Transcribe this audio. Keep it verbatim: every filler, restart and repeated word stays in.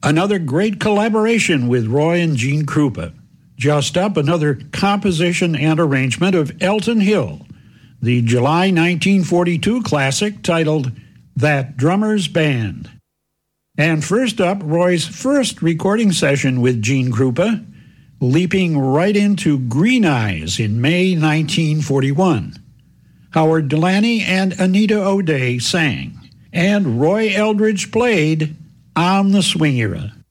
Another great collaboration with Roy and Gene Krupa. Just up, another composition and arrangement of Elton Hill, the July nineteen forty-two classic titled That Drummer's Band. And first up, Roy's first recording session with Gene Krupa, leaping right into Green Eyes in May nineteen forty-one. Howard Delaney and Anita O'Day sang, and Roy Eldridge played On the Swing Era.